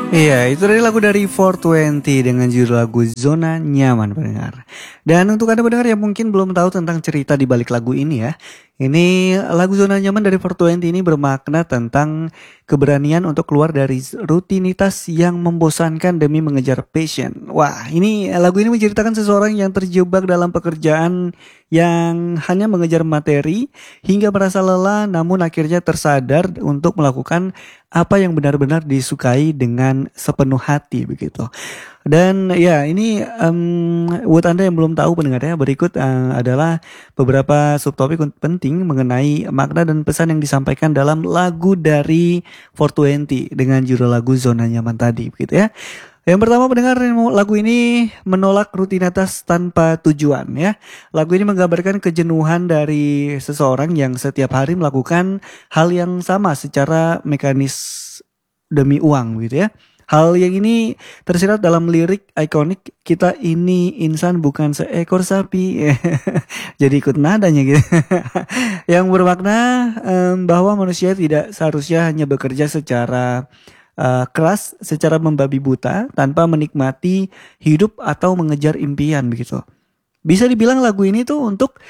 Iya, itu dari lagu dari 420 dengan judul lagu Zona Nyaman pendengar. Dan untuk Anda pendengar yang mungkin belum tahu tentang cerita di balik lagu ini ya. Ini lagu Zona Nyaman dari 420 ini bermakna tentang keberanian untuk keluar dari rutinitas yang membosankan demi mengejar passion. Wah, ini lagu ini menceritakan seseorang yang terjebak dalam pekerjaan yang hanya mengejar materi hingga merasa lelah namun akhirnya tersadar untuk melakukan apa yang benar-benar disukai dengan sepenuh hati begitu. Dan ya ini buat Anda yang belum tahu pendengar ya, berikut adalah beberapa subtopik penting mengenai makna dan pesan yang disampaikan dalam lagu dari 420 dengan judul lagu Zona Nyaman tadi begitu ya. Yang pertama pendengar, lagu ini menolak rutinitas tanpa tujuan ya. Lagu ini menggambarkan kejenuhan dari seseorang yang setiap hari melakukan hal yang sama secara mekanis demi uang gitu ya. Hal yang ini tersirat dalam lirik ikonik "Kita ini insan bukan seekor sapi." Jadi ikut nadanya gitu. Yang bermakna bahwa manusia tidak seharusnya hanya bekerja secara keras, secara membabi buta tanpa menikmati hidup atau mengejar impian begitu. Bisa dibilang lagu ini tuh untuk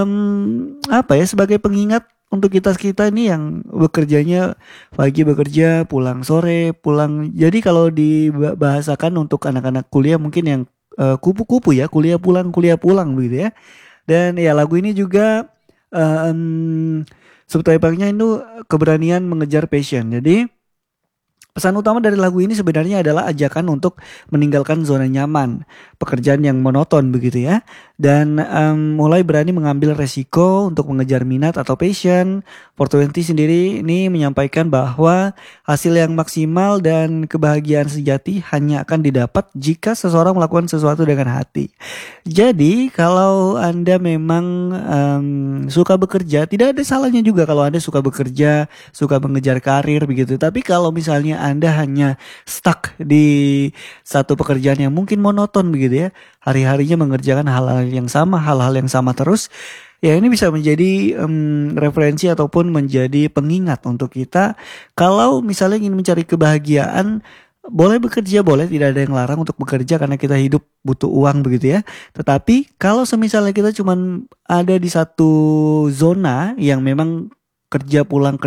sebagai pengingat untuk kita ini yang bekerjanya pagi bekerja, pulang sore, pulang. Jadi kalau dibahasakan untuk anak-anak kuliah mungkin yang kupu-kupu ya, kuliah pulang begitu ya. Dan ya lagu ini juga subtitlenya itu keberanian mengejar passion. Jadi pesan utama dari lagu ini sebenarnya adalah ajakan untuk meninggalkan zona nyaman, pekerjaan yang monoton begitu ya, dan mulai berani mengambil resiko untuk mengejar minat atau passion. 420 sendiri ini menyampaikan bahwa hasil yang maksimal dan kebahagiaan sejati hanya akan didapat jika seseorang melakukan sesuatu dengan hati. Jadi kalau Anda memang suka bekerja, tidak ada salahnya juga kalau Anda suka bekerja, suka mengejar karir begitu. Tapi kalau misalnya Anda hanya stuck di satu pekerjaan yang mungkin monoton begitu ya, hari-harinya mengerjakan hal-hal yang sama terus, ya ini bisa menjadi referensi ataupun menjadi pengingat untuk kita. Kalau misalnya ingin mencari kebahagiaan, boleh bekerja, boleh, tidak ada yang larang untuk bekerja karena kita hidup butuh uang begitu ya. Tetapi kalau semisalnya kita cuman ada di satu zona yang memang kerja pulang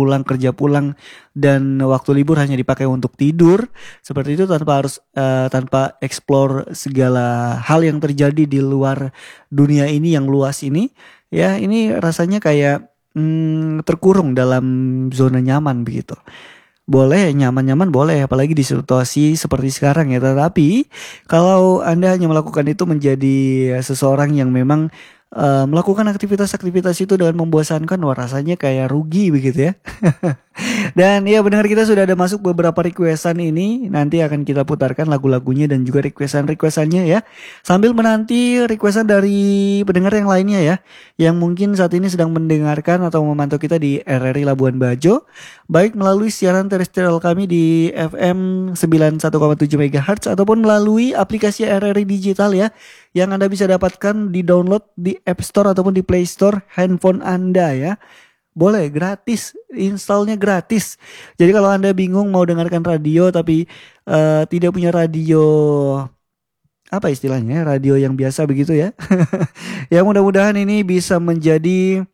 dan waktu libur hanya dipakai untuk tidur, seperti itu tanpa explore segala hal yang terjadi di luar dunia ini yang luas ini, ya ini rasanya kayak terkurung dalam zona nyaman begitu. Boleh nyaman-nyaman boleh, apalagi di situasi seperti sekarang ya. Tetapi kalau Anda hanya melakukan itu menjadi seseorang yang memang melakukan aktivitas-aktivitas itu dengan membosankan, wah rasanya kayak rugi begitu ya. Dan ya benar, kita sudah ada masuk beberapa requestan ini. Nanti akan kita putarkan lagu-lagunya dan juga requestan-requestannya ya. Sambil menanti requestan dari pendengar yang lainnya ya, yang mungkin saat ini sedang mendengarkan atau memantau kita di RRI Labuan Bajo, baik melalui siaran terestrial kami di FM 91,7 MHz ataupun melalui aplikasi RRI Digital ya, yang Anda bisa dapatkan di download di App Store ataupun di Play Store handphone Anda ya. Boleh, gratis, installnya gratis. Jadi kalau Anda bingung mau dengarkan radio tapi tidak punya radio, apa istilahnya, radio yang biasa begitu ya. Ya mudah-mudahan ini bisa menjadi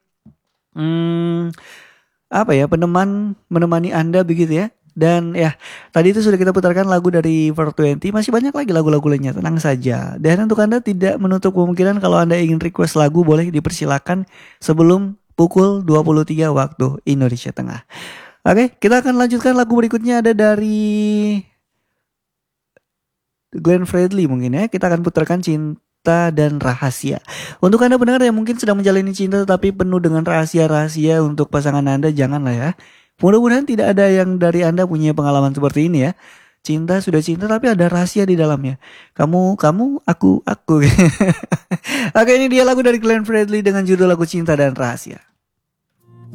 menemani Anda begitu ya. Dan ya tadi itu sudah kita putarkan lagu dari 420. Masih banyak lagi lagu-lagu lainnya, tenang saja. Dan untuk Anda tidak menutup kemungkinan kalau Anda ingin request lagu, boleh dipersilakan sebelum pukul 23 waktu Indonesia Tengah. Oke, kita akan lanjutkan lagu berikutnya, ada dari Glenn Fredly mungkin ya. Kita akan putarkan Cinta dan Rahasia. Untuk Anda pendengar yang mungkin sedang menjalani cinta tetapi penuh dengan rahasia-rahasia untuk pasangan Anda, janganlah ya. Mudah-mudahan tidak ada yang dari Anda punya pengalaman seperti ini ya. Cinta sudah cinta tapi ada rahasia di dalamnya. Kamu, aku. Oke, ini dia lagu dari Glenn Fredly dengan judul lagu Cinta dan Rahasia.